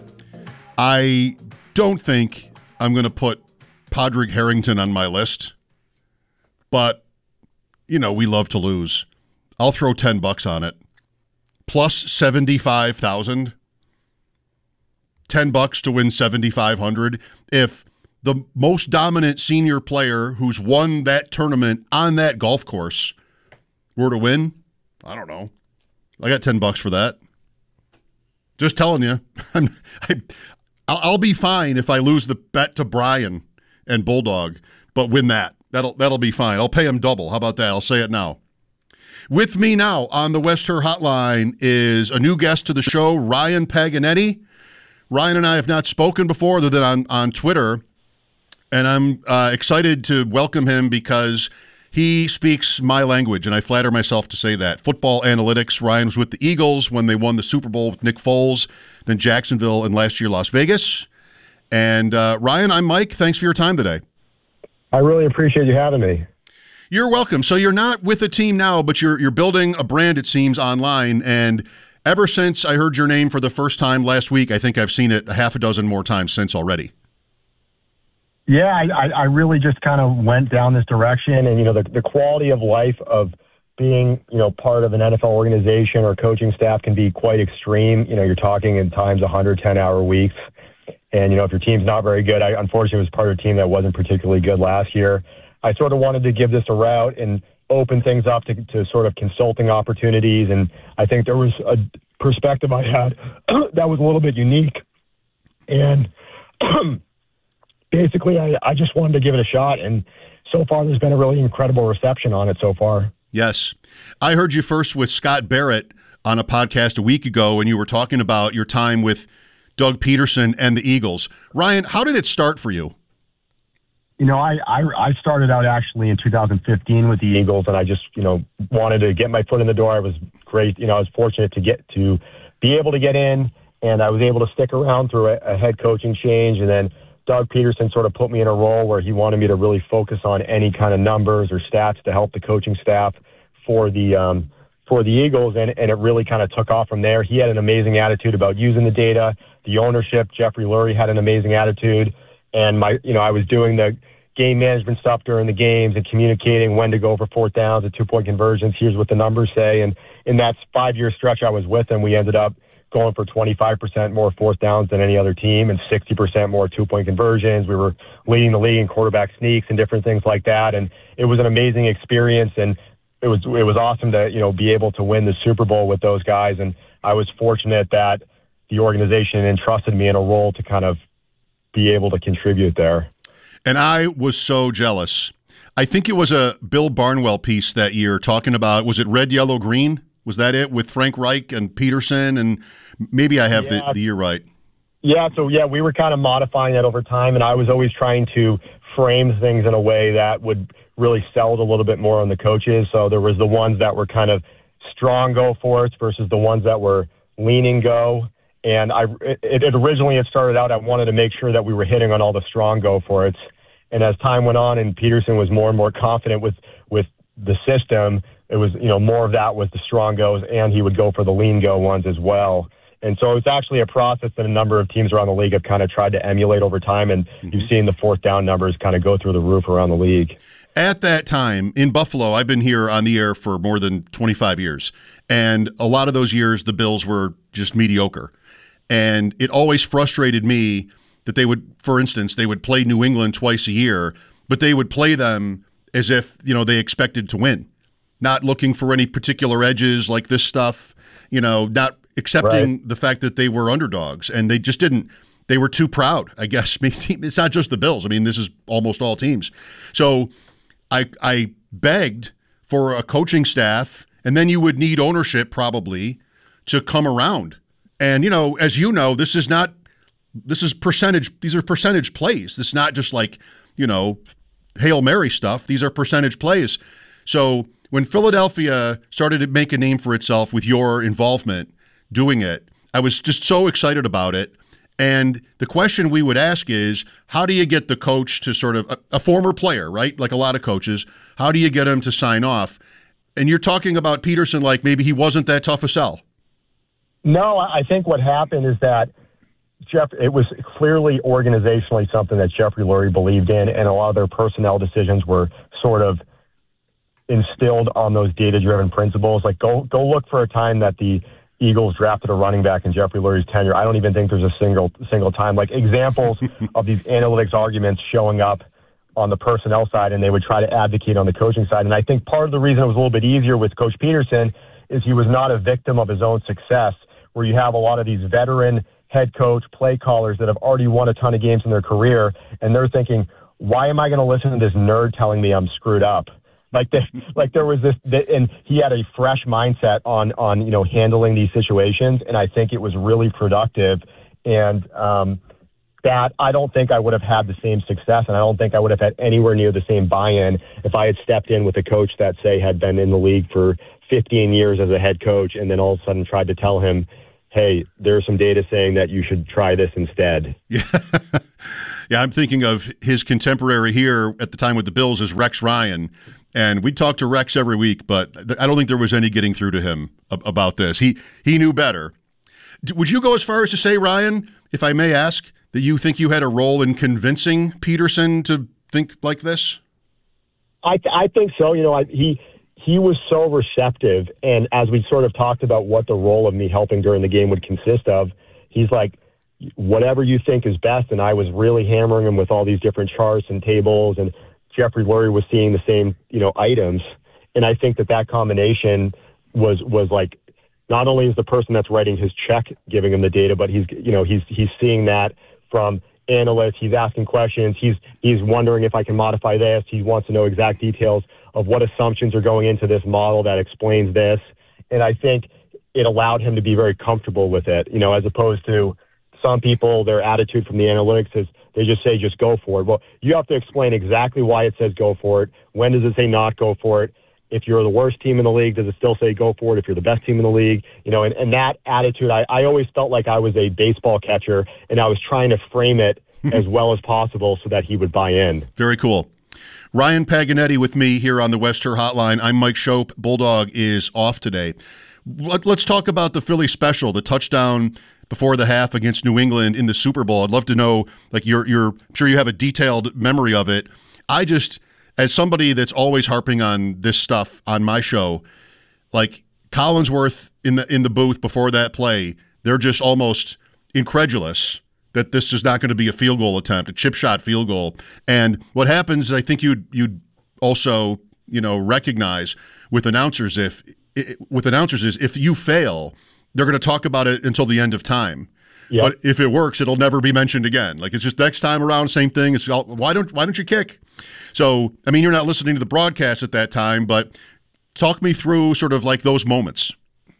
I don't think I'm going to put Padraig Harrington on my list, but, you know, we love to lose. I'll throw $10 on it. Plus 75,000. $10 to win 7,500. If the most dominant senior player who's won that tournament on that golf course were to win, I don't know. I got $10 for that. Just telling you. I'll be fine if I lose the bet to Brian and Bulldog, but win that. That'll be fine. I'll pay him double. How about that? I'll say it now. With me now on the West Her Hotline is a new guest to the show, Ryan Paganetti. Ryan and I have not spoken before other than on Twitter, and I'm excited to welcome him because he speaks my language, and I flatter myself to say that. Football analytics. Ryan was with the Eagles when they won the Super Bowl with Nick Foles, then Jacksonville, and last year Las Vegas. And Ryan, I'm Mike. Thanks for your time today. I really appreciate you having me. You're welcome. So you're not with a team now, but you're building a brand, it seems, online. And ever since I heard your name for the first time last week, I think I've seen it a half a dozen more times since already. Yeah, I really just kind of went down this direction. And, the quality of life of being, part of an NFL organization or coaching staff can be quite extreme. You're talking in times 110-hour weeks. And, if your team's not very good, I unfortunately was part of a team that wasn't particularly good last year. I sort of wanted to give this a route and open things up to sort of consulting opportunities. And I think there was a perspective I had that was a little bit unique. And basically, I just wanted to give it a shot. And so far, there's been a really incredible reception on it so far. Yes. I heard you first with Scott Barrett on a podcast a week ago, and you were talking about your time with Doug Peterson and the Eagles. Ryan, how did it start for you? I started out actually in 2015 with the Eagles, and I just, wanted to get my foot in the door. I was great. I was fortunate to be able to get in, and I was able to stick around through a head coaching change. And then Doug Peterson sort of put me in a role where he wanted me to really focus on any kind of numbers or stats to help the coaching staff for the Eagles. And it really kind of took off from there. He had an amazing attitude about using the data. The ownership, Jeffrey Lurie, had an amazing attitude. And I was doing the game management stuff during the games and communicating when to go for fourth downs and 2-point conversions. Here's what the numbers say. And in that 5-year stretch I was with him, we ended up going for 25% more fourth downs than any other team and 60% more 2-point conversions. We were leading the league in quarterback sneaks and different things like that. And it was an amazing experience. And it was awesome to, be able to win the Super Bowl with those guys. And I was fortunate that the organization entrusted me in a role to kind of be able to contribute there. And I was so jealous. I think it was a Bill Barnwell piece that year talking about, was it Red, Yellow, Green? Was that it with Frank Reich and Peterson? And maybe I have the year right. Yeah, so we were kind of modifying that over time, and I was always trying to frame things in a way that would really sell it a little bit more on the coaches. So there was the ones that were kind of strong go for it versus the ones that were leaning go. And it started out, I wanted to make sure that we were hitting on all the strong go for it. And as time went on and Peterson was more and more confident with the system, it was, more of that was the strong goes, and he would go for the lean go ones as well. And so it's actually a process that a number of teams around the league have kind of tried to emulate over time. And you've seen the fourth down numbers kind of go through the roof around the league. At that time in Buffalo, I've been here on the air for more than 25 years. And a lot of those years, the Bills were just mediocre. And it always frustrated me that they would, for instance, they would play New England twice a year, but they would play them as if, they expected to win, not looking for any particular edges like this stuff, not accepting the fact that they were underdogs. And they just didn't, they were too proud, I guess. It's not just the Bills. I mean, this is almost all teams. So I begged for a coaching staff, and then you would need ownership probably to come around. And, as you know, this is percentage. These are percentage plays. This is not just like, Hail Mary stuff. These are percentage plays. So when Philadelphia started to make a name for itself with your involvement doing it, I was just so excited about it. And the question we would ask is, how do you get the coach to sort of a former player, right? Like a lot of coaches, how do you get him to sign off? And you're talking about Peterson like maybe he wasn't that tough a sell. No, I think what happened is that it was clearly organizationally something that Jeffrey Lurie believed in, and a lot of their personnel decisions were sort of instilled on those data-driven principles. Like go look for a time that the Eagles drafted a running back in Jeffrey Lurie's tenure. I don't even think there's a single time. Like examples of these analytics arguments showing up on the personnel side, and they would try to advocate on the coaching side. And I think part of the reason it was a little bit easier with Coach Peterson is he was not a victim of his own success, where you have a lot of these veteran head coach play callers that have already won a ton of games in their career, and they're thinking, why am I going to listen to this nerd telling me I'm screwed up? There was this, and he had a fresh mindset on handling these situations, and I think it was really productive. And that I don't think I would have had the same success, and I don't think I would have had anywhere near the same buy-in if I had stepped in with a coach that, say, had been in the league for 15 years as a head coach, and then all of a sudden tried to tell him, hey, there's some data saying that you should try this instead. Yeah. Yeah, I'm thinking of his contemporary here at the time with the Bills as Rex Ryan. And we talked to Rex every week, but I don't think there was any getting through to him about this. He knew better. Would you go as far as to say, Ryan, if I may ask, that you think you had a role in convincing Peterson to think like this? I think so. He was so receptive, and as we sort of talked about what the role of me helping during the game would consist of, he's like, whatever you think is best, and I was really hammering him with all these different charts and tables, and Jeffrey Lurie was seeing the same, items, and I think that combination was like, not only is the person that's writing his check giving him the data, but he's seeing that from analysts. He's asking questions. He's wondering if I can modify this. He wants to know exact details of what assumptions are going into this model that explains this. And I think it allowed him to be very comfortable with it, as opposed to some people, their attitude from the analytics is they just say, just go for it. Well, you have to explain exactly why it says go for it. When does it say not go for it? If you're the worst team in the league, does it still say go for it? If you're the best team in the league, and that attitude, I always felt like I was a baseball catcher, and I was trying to frame it as well as possible so that he would buy in. Very cool. Ryan Paganetti with me here on the West Shore Hotline. I'm Mike Shope. Bulldog is off today. Let's talk about the Philly special, the touchdown before the half against New England in the Super Bowl. I'd love to know, I'm sure you have a detailed memory of it. As somebody that's always harping on this stuff on my show, like Collinsworth in the booth before that play, they're just almost incredulous that this is not going to be a field goal attempt, a chip shot field goal. And what happens, I think you'd also recognize with announcers is if you fail, they're going to talk about it until the end of time. Yep. But if it works, it'll never be mentioned again. Like, it's just next time around, same thing. It's why don't you kick? So, I mean, you're not listening to the broadcast at that time, but talk me through sort of like those moments.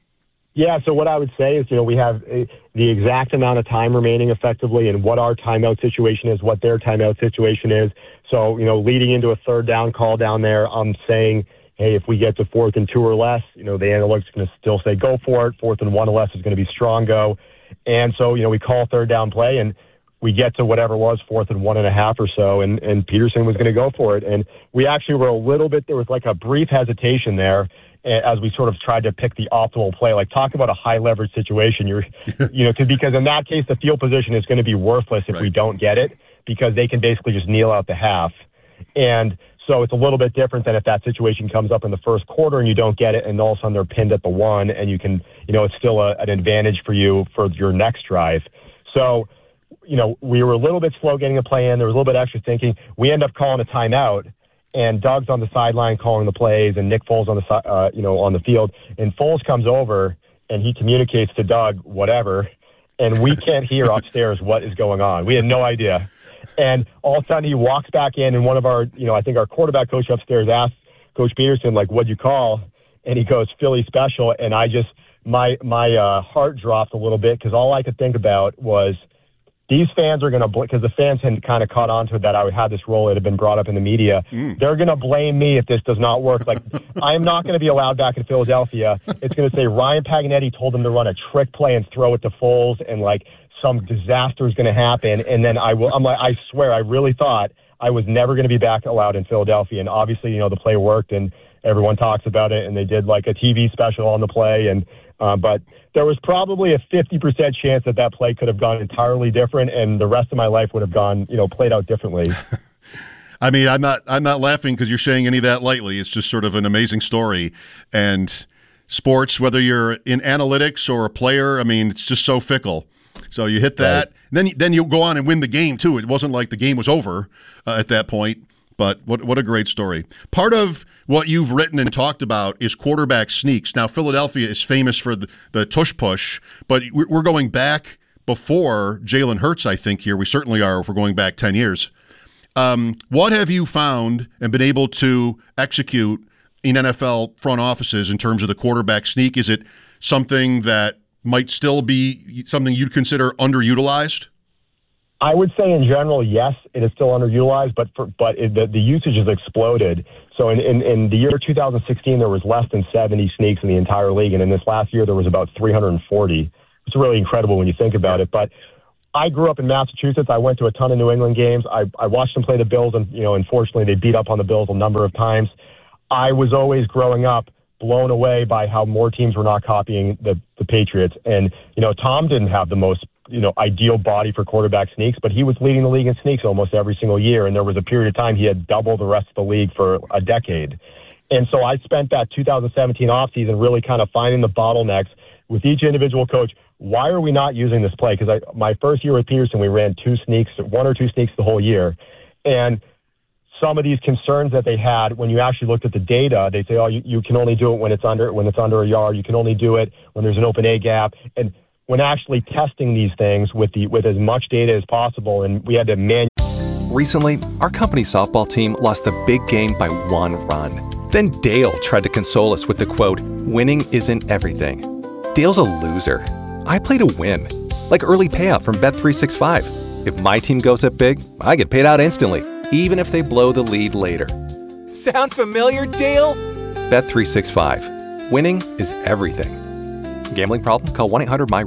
Yeah, so what I would say is, we have the exact amount of time remaining effectively and what our timeout situation is, what their timeout situation is. So, leading into a third down call down there, I'm saying, hey, if we get to 4th and 2 or less, the analytics are going to still say go for it. 4th and 1 or less is going to be strong go. And so, we call third down play, and we get to whatever it was, 4th and 1.5 or so, and Peterson was going to go for it. And we actually were there was like a brief hesitation there as we sort of tried to pick the optimal play. Like, talk about a high leverage situation. Because in that case, the field position is going to be worthless if we don't get it, because they can basically just kneel out the half. And so it's a little bit different than if that situation comes up in the first quarter and you don't get it, and all of a sudden they're pinned at the 1, and you can, it's still an advantage for you for your next drive. So, we were a little bit slow getting a play in. There was a little bit of extra thinking. We end up calling a timeout, and Doug's on the sideline calling the plays, and Nick Foles on the field. And Foles comes over and he communicates to Doug whatever, and we can't hear upstairs what is going on. We had no idea. And all of a sudden he walks back in, and one of our, I think our quarterback coach upstairs asked Coach Peterson, like, what'd you call? And he goes, Philly special. And I just, my heart dropped a little bit, because all I could think about was, these fans are going to, because the fans had kind of caught on to it that I had this role. It had been brought up in the media. They're going to blame me if this does not work. Like, I am not going to be allowed back in Philadelphia. It's going to say Ryan Paganetti told them to run a trick play and throw it to Foles, and like some disaster is going to happen. And then I swear, I really thought I was never going to be back allowed in Philadelphia. And obviously, the play worked, and everyone talks about it, and they did like a TV special on the play. And but there was probably a 50% chance that play could have gone entirely different, and the rest of my life would have gone, played out differently. I mean, I'm not laughing because you're saying any of that lightly. It's just sort of an amazing story. And sports, whether you're in analytics or a player, I mean, it's just so fickle. So you hit that, right. Then you go on and win the game too. It wasn't like the game was over at that point. But what a great story. Part of what you've written and talked about is quarterback sneaks. Now, Philadelphia is famous for the tush push, but we're going back before Jalen Hurts, I think, here. We certainly are if we're going back 10 years. What have you found and been able to execute in NFL front offices in terms of the quarterback sneak? Is it something that might still be something you'd consider underutilized? I would say in general, yes, it is still underutilized, but the usage has exploded. So in the year 2016, there was less than 70 sneaks in the entire league, and in this last year, there was about 340. It's really incredible when you think about it. But I grew up in Massachusetts. I went to a ton of New England games. I watched them play the Bills, and unfortunately, they beat up on the Bills a number of times. I was always growing up blown away by how more teams were not copying the Patriots. And Tom didn't have the most ideal body for quarterback sneaks, but he was leading the league in sneaks almost every single year. And there was a period of time he had double the rest of the league for a decade. And so I spent that 2017 offseason really kind of finding the bottlenecks with each individual coach. Why are we not using this play? Because my first year with Peterson, we ran one or two sneaks the whole year. And some of these concerns that they had, when you actually looked at the data, they say, oh, you can only do it when it's under a yard. You can only do it when there's an open A gap. And when actually testing these things with as much data as possible, and we had to Recently, our company softball team lost the big game by 1 run. Then Dale tried to console us with the quote, "Winning isn't everything." Dale's a loser. I play to win, like early payout from Bet365. If my team goes up big, I get paid out instantly, even if they blow the lead later. Sound familiar, Dale? Bet365. Winning is everything. Gambling problem? Call 1-800-MY